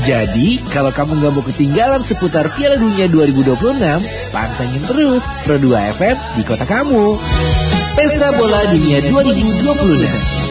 Jadi, kalau kamu gak mau ketinggalan seputar Piala Dunia 2026, pantengin terus Pro 2 FM di kota kamu. Pesta Bola Dunia 2026.